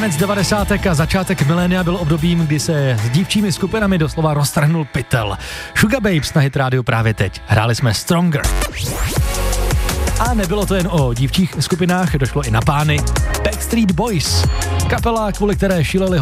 Konec 90. a začátek milénia byl obdobím, kdy se s dívčími skupinami doslova roztrhnul pytel. Sugar Babes na Hit Radio právě teď. Hráli jsme Stronger. A nebylo to jen o dívčích skupinách, došlo i na pány. Backstreet Boys. Kapela, kvůli které šíleli